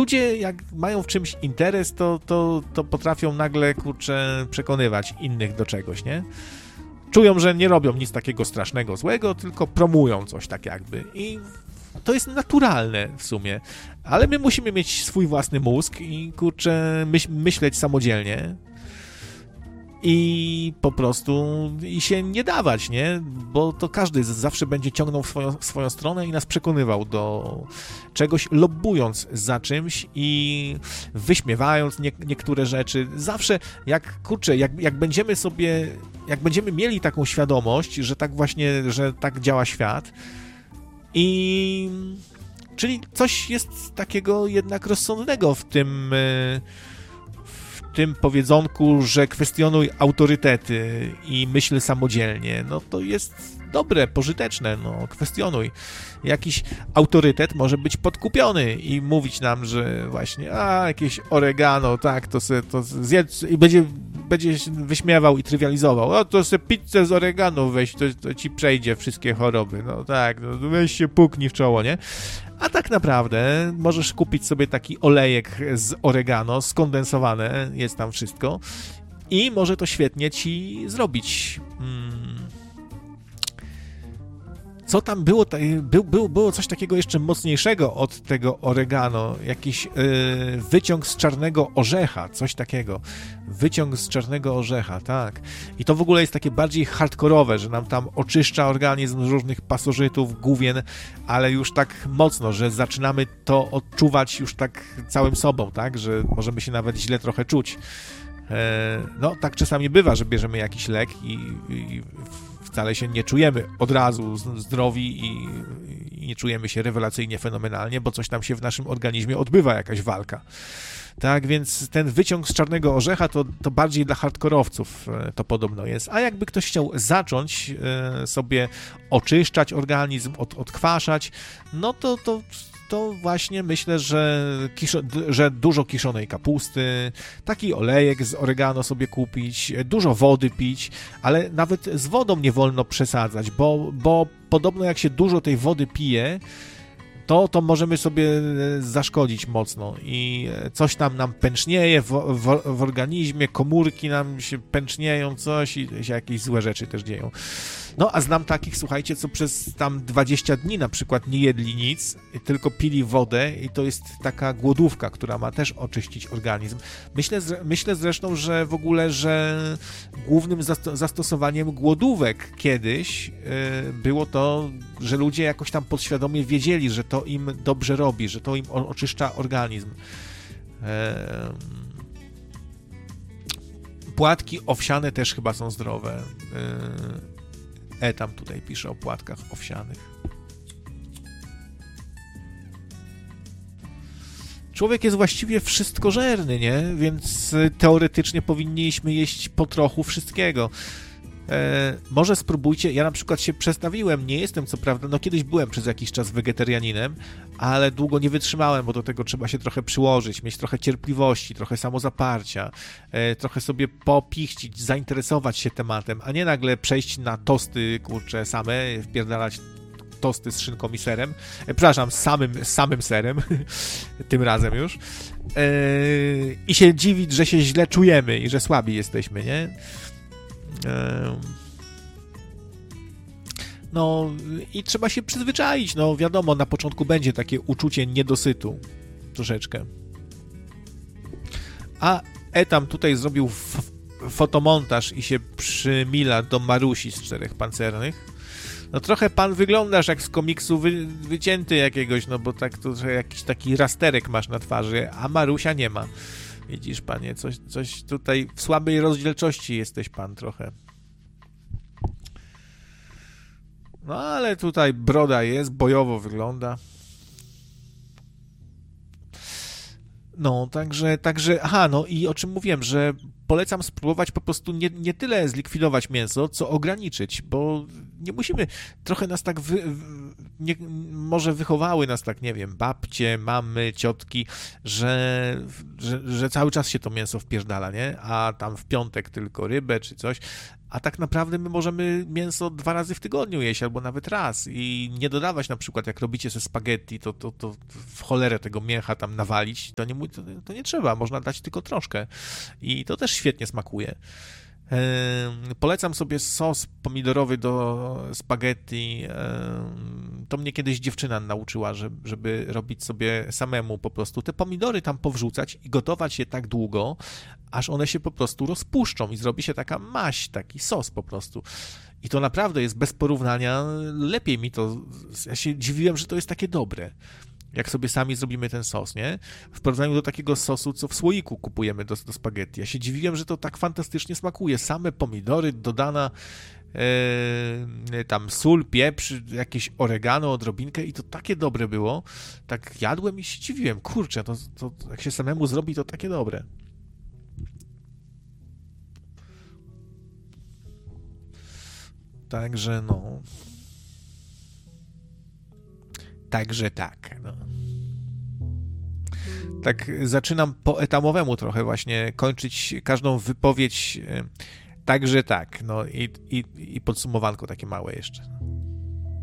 ludzie jak mają w czymś interes, to potrafią nagle, kurczę, przekonywać innych do czegoś, nie? Czują, że nie robią nic takiego strasznego, złego, tylko promują coś tak jakby i to jest naturalne w sumie, ale my musimy mieć swój własny mózg i, kurczę, myśleć samodzielnie i po prostu i się nie dawać, nie? Bo to każdy zawsze będzie ciągnął w swoją stronę i nas przekonywał do czegoś, lobbując za czymś i wyśmiewając niektóre rzeczy. Zawsze, jak będziemy mieli taką świadomość, że tak właśnie, że tak działa świat i czyli coś jest takiego jednak rozsądnego w tym powiedzonku, że kwestionuj autorytety i myśl samodzielnie, no to jest dobre, pożyteczne, no kwestionuj. Jakiś autorytet może być podkupiony i mówić nam, że właśnie, jakieś oregano, tak, to zjedz i będzie się wyśmiewał i trywializował. To se pizzę z oregano weź, to ci przejdzie wszystkie choroby. No tak, no weź się puknij w czoło, nie? A tak naprawdę możesz kupić sobie taki olejek z oregano, skondensowane, jest tam wszystko i może to świetnie ci zrobić. Co tam było? Było coś takiego jeszcze mocniejszego od tego oregano, jakiś wyciąg z czarnego orzecha, coś takiego. Wyciąg z czarnego orzecha, tak. I to w ogóle jest takie bardziej hardkorowe, że nam tam oczyszcza organizm z różnych pasożytów, główien, ale już tak mocno, że zaczynamy to odczuwać już tak całym sobą, tak, że możemy się nawet źle trochę czuć. No, tak czasami bywa, że bierzemy jakiś lek i wcale się nie czujemy od razu zdrowi i nie czujemy się rewelacyjnie, fenomenalnie, bo coś tam się w naszym organizmie odbywa, jakaś walka. Tak, więc ten wyciąg z czarnego orzecha to bardziej dla hardkorowców to podobno jest. A jakby ktoś chciał zacząć sobie oczyszczać organizm, odkwaszać, no to właśnie myślę, że dużo kiszonej kapusty, taki olejek z oregano sobie kupić, dużo wody pić, ale nawet z wodą nie wolno przesadzać, bo podobno jak się dużo tej wody pije, to możemy sobie zaszkodzić mocno i coś tam nam pęcznieje w organizmie, komórki nam się pęcznieją, coś i się jakieś złe rzeczy też dzieją. No, a znam takich, słuchajcie, co przez tam 20 dni na przykład nie jedli nic, tylko pili wodę i to jest taka głodówka, która ma też oczyścić organizm. Myślę zresztą, że w ogóle, że głównym zastosowaniem głodówek kiedyś było to, że ludzie jakoś tam podświadomie wiedzieli, że to im dobrze robi, że to im oczyszcza organizm. Płatki owsiane też chyba są zdrowe. Tam tutaj pisze o płatkach owsianych. Człowiek jest właściwie wszystkożerny, nie? Więc teoretycznie powinniśmy jeść po trochu wszystkiego. Może spróbujcie, ja na przykład się przestawiłem, nie jestem co prawda, no kiedyś byłem przez jakiś czas wegetarianinem, ale długo nie wytrzymałem, bo do tego trzeba się trochę przyłożyć, mieć trochę cierpliwości, trochę samozaparcia, trochę sobie popichcić, zainteresować się tematem, a nie nagle przejść na tosty, kurczę, same, wpierdalać tosty z szynką i serem, przepraszam, samym serem, tym razem już, i się dziwić, że się źle czujemy i że słabi jesteśmy, nie? No i trzeba się przyzwyczaić, no wiadomo, na początku będzie takie uczucie niedosytu troszeczkę. A Etam tutaj zrobił fotomontaż i się przymila do Marusi z Czterech Pancernych. No trochę pan wyglądasz jak z komiksu wycięty jakiegoś, no bo tak to że jakiś taki rasterek masz na twarzy, a Marusia nie ma. Widzisz, panie, coś tutaj w słabej rozdzielczości jesteś pan trochę. No ale tutaj broda jest, bojowo wygląda. No, także, aha, no i o czym mówiłem, że polecam spróbować po prostu nie tyle zlikwidować mięso, co ograniczyć, bo nie musimy, trochę nas tak może wychowały nas tak, nie wiem, babcie, mamy, ciotki, że cały czas się to mięso wpierdala, nie? A tam w piątek tylko rybę czy coś, a tak naprawdę my możemy mięso 2 razy w tygodniu jeść, albo nawet raz i nie dodawać na przykład, jak robicie ze spaghetti, to w cholerę tego mięcha tam nawalić, to nie trzeba, można dać tylko troszkę i to też świetnie smakuje. Polecam sobie sos pomidorowy do spaghetti. To mnie kiedyś dziewczyna nauczyła, żeby robić sobie samemu po prostu te pomidory tam powrzucać i gotować je tak długo, aż one się po prostu rozpuszczą i zrobi się taka maź, taki sos po prostu. I to naprawdę jest bez porównania, lepiej mi to, ja się dziwiłem, że to jest takie dobre. Jak sobie sami zrobimy ten sos, nie? W porównaniu do takiego sosu, co w słoiku kupujemy do spaghetti. Ja się dziwiłem, że to tak fantastycznie smakuje. Same pomidory, dodana tam sól, pieprz, jakieś oregano, odrobinkę i to takie dobre było. Tak jadłem i się dziwiłem. Kurczę, to jak się samemu zrobi, to takie dobre. Także no... Także tak, no. Tak zaczynam po etamowemu trochę właśnie kończyć każdą wypowiedź także tak, no i podsumowanko takie małe jeszcze.